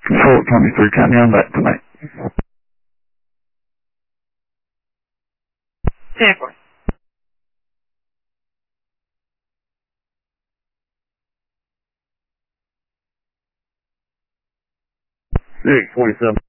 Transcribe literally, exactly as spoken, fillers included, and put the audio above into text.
Control twenty-three, count me on that tonight. Stanford. six twenty-seven.